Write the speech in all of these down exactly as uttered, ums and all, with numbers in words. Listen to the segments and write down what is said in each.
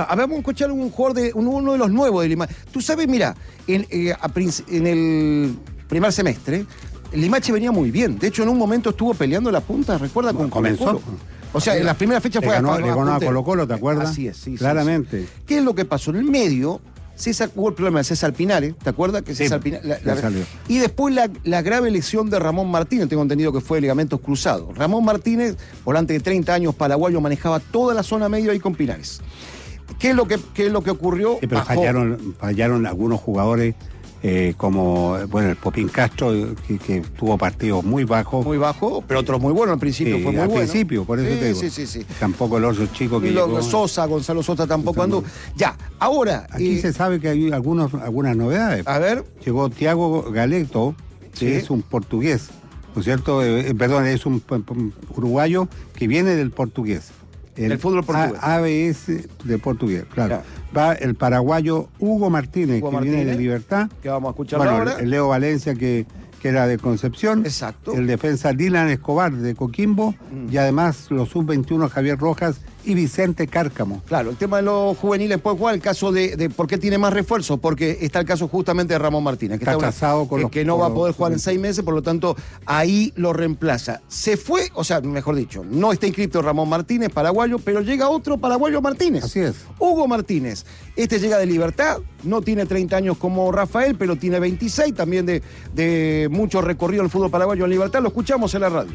a ver, vamos a escuchar un jugador de uno de los nuevos de Limache. Tú sabes, mira, en, eh, a, en el primer semestre, Limache venía muy bien. De hecho, en un momento estuvo peleando la punta, ¿recuerda? Con comenzó. Colo -Colo. O sea, en las primeras fechas le fue ganó, a, le ganó a Colo Colo, ¿te acuerdas? Así es, sí. Claramente. Sí, sí. ¿Qué es lo que pasó? En el medio, César, hubo el problema de César Pinares, ¿te acuerdas? Que sí, César Pinares, la, la, salió. Y después la, la grave lesión de Ramón Martínez, tengo entendido que fue de ligamentos cruzados. Ramón Martínez, volante de treinta años, paraguayo, manejaba toda la zona medio ahí con Pinares. ¿Qué es lo que, qué es lo que ocurrió? Sí, pero fallaron, fallaron algunos jugadores. Eh, como, bueno, el Popín Castro, que, que tuvo partidos muy bajos. Muy bajos, pero otros muy buenos al principio, sí, fue muy al bueno. Al principio, por eso sí, te digo. Sí, sí, sí. Tampoco el otro chico que lo, llegó. Sosa, Gonzalo Sosa tampoco andó. Ya, ahora... Aquí eh, se sabe que hay algunos, algunas novedades. A ver. Llegó Thiago Galeto, que sí. es un portugués, ¿no es cierto? Eh, perdón, es un, un uruguayo que viene del portugués. El, el fútbol portugués. A B S de portugués, claro. Ya. Va el paraguayo Hugo Martínez, Hugo que Martínez, viene de Libertad. Que vamos a escuchar bueno, ahora. El Leo Valencia, que, que era de Concepción. Exacto. El defensa Dylan Escobar, de Coquimbo. Mm. Y además los sub veintiuno Javier Rojas y Vicente Cárcamo. Claro, el tema de los juveniles puede jugar, el caso de, de por qué tiene más refuerzo, porque está el caso justamente de Ramón Martínez, que está, está casado una, con que, los, que no va a poder jugar sí. en seis meses, por lo tanto, ahí lo reemplaza. Se fue, o sea, mejor dicho, no está inscrito Ramón Martínez, paraguayo, pero llega otro paraguayo Martínez. Así es. Hugo Martínez. Este llega de Libertad, no tiene treinta años como Rafael, pero tiene veintiséis, también de, de mucho recorrido en el fútbol paraguayo en Libertad. Lo escuchamos en la radio.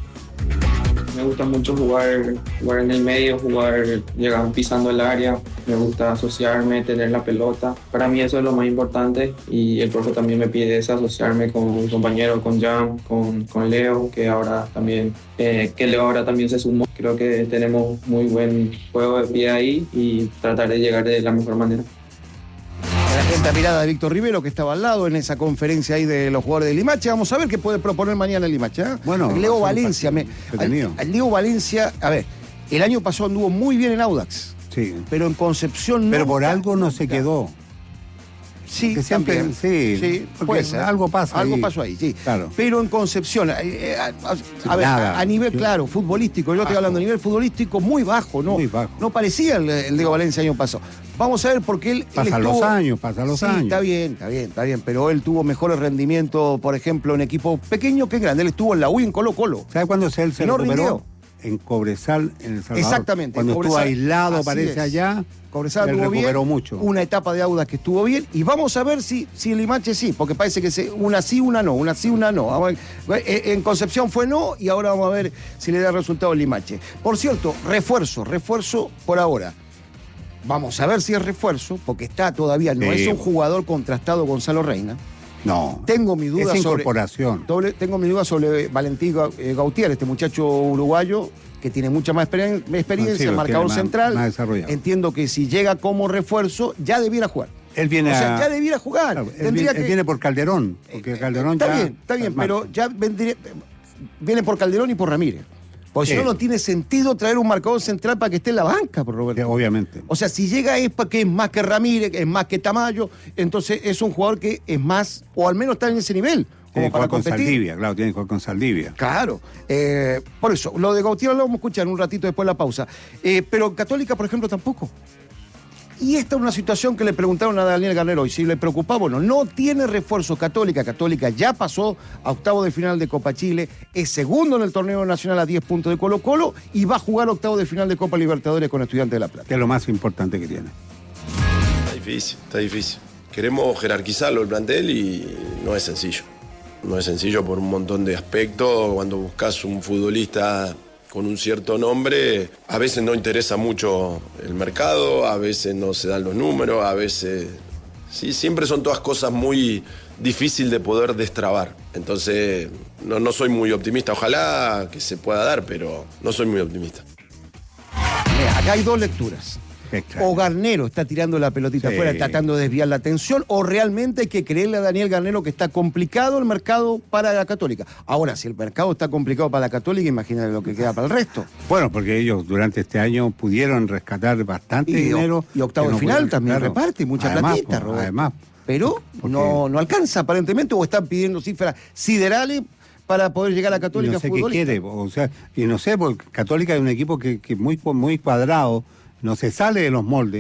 Me gusta mucho jugar, jugar en el medio, jugar llegar pisando el área. Me gusta asociarme, tener la pelota. Para mí eso es lo más importante y el profe también me pide es asociarme con un compañero, con Jan, con, con Leo, que ahora también eh, que Leo ahora también se sumó. Creo que tenemos muy buen juego de pie ahí y tratar de llegar de la mejor manera. La atenta mirada de Víctor Rivero, que estaba al lado en esa conferencia ahí de los jugadores de Limache. Vamos a ver qué puede proponer mañana el Limache. ¿eh? Bueno, Leo Valencia. Me, al, al Leo Valencia, a ver, el año pasado anduvo muy bien en Audax. Sí. Pero en Concepción no. Pero por algo no se quedó. Sí, que siempre, también. sí, sí puede ser. Algo pasa Algo ahí. pasó ahí, sí. Claro. Pero en Concepción, eh, a, a, a, ver, a, a nivel, claro, futbolístico, yo bajo. estoy hablando a nivel futbolístico muy bajo, ¿no? Muy bajo. No parecía el, el Diego Valencia año pasado. Vamos a ver porque él. Pasan él estuvo, los años, pasan los sí, años. Está bien, está bien, está bien. Pero él tuvo mejores rendimientos, por ejemplo, en equipos pequeños que grandes. Él estuvo en la U y en Colo Colo. ¿Sabe cuándo se él se no recuperó? rindió. En Cobresal, en El Salvador. Exactamente. Cuando Cobresal, estuvo aislado, así parece es. allá. Cobresal él estuvo recuperó bien, mucho. Una etapa de Audax que estuvo bien. Y vamos a ver si, si el Limache sí, porque parece que se, una sí, una no, una sí, una no. Vamos a ver, en Concepción fue no y ahora vamos a ver si le da resultado el Limache. Por cierto, refuerzo, refuerzo por ahora. Vamos a ver si es refuerzo, porque está todavía, no sí. es un jugador contrastado Gonzalo Reina. No. Tengo mi duda es sobre. incorporación. Doble, tengo mi duda sobre Valentín Gautier, este muchacho uruguayo que tiene mucha más experien experiencia, sí, marcador más, central. Más desarrollado. Entiendo que si llega como refuerzo, ya debiera jugar. Él viene o sea, a... ya debiera jugar. Claro, él, Tendría viene, que... él viene por Calderón, porque Calderón está ya... bien, está bien, pero ya vendría... viene por Calderón y por Ramírez. Porque sí. si no, no tiene sentido traer un marcador central para que esté en la banca, por Roberto. Sí, obviamente. O sea, si llega es porque es más que Ramírez, es más que Tamayo, entonces es un jugador que es más, o al menos está en ese nivel. Como tiene que para jugar competir. con Saldivia, claro, tiene que jugar con Saldivia. Claro. Eh, por eso, lo de Gautier lo vamos a escuchar un ratito después de la pausa. Eh, pero Católica, por ejemplo, tampoco. Y esta es una situación que le preguntaron a Daniel Garnero y si le preocupaba, bueno, no tiene refuerzo Católica. Católica ya pasó a octavo de final de Copa Chile, es segundo en el torneo nacional a diez puntos de Colo Colo y va a jugar octavo de final de Copa Libertadores con Estudiantes de La Plata. Que es lo más importante que tiene. Está difícil, está difícil. Queremos jerarquizarlo el plantel y no es sencillo. No es sencillo por un montón de aspectos. Cuando buscas un futbolista con un cierto nombre, a veces no interesa mucho el mercado, a veces no se dan los números, a veces... Sí, siempre son todas cosas muy difíciles de poder destrabar. Entonces, no, no soy muy optimista. Ojalá que se pueda dar, pero no soy muy optimista. Mira, acá hay dos lecturas. O Garnero está tirando la pelotita sí. afuera, tratando de desviar la atención, o realmente hay que creerle a Daniel Garnero que está complicado el mercado para la Católica. Ahora, si el mercado está complicado para la Católica, imagínate lo que queda para el resto. Bueno, porque ellos durante este año pudieron rescatar bastante y, dinero. Y octavo de no final pudieron, también claro. reparte, mucha además, platita, pues, Roberto. Además. Pero porque... no, no alcanza aparentemente, o están pidiendo cifras siderales para poder llegar a la Católica. Y no sé qué quiere, o sea, y no sé, porque Católica es un equipo que, que muy, muy cuadrado, no se sale de los moldes.